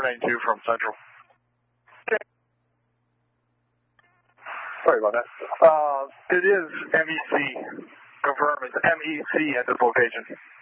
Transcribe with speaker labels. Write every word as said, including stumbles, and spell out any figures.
Speaker 1: four nine two from Central.
Speaker 2: Okay.
Speaker 1: Sorry about that. Uh, it is M E C. Confirm it's M E C at this location.